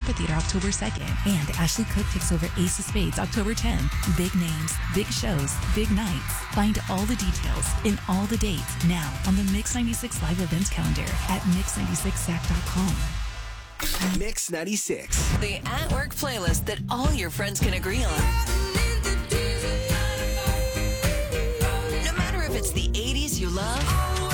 Amphitheater October 2nd. And Ashley Cook takes over Ace of Spades October 10th. Big names, big shows, big nights. Find all the details and all the dates now on the Mix 96 Live events calendar at mix96sac.com. Mix 96. The at-work playlist that all your friends can agree on. No matter if it's the 80s you love